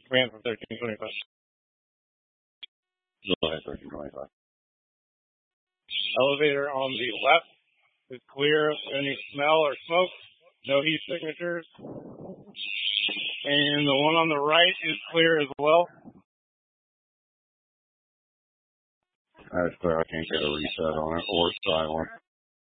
Command from 1325. Go ahead, 1325. Elevator on the left is clear of any smell or smoke. No heat signatures. And the one on the right is clear as well. That's clear. I can't get a reset on it or silent.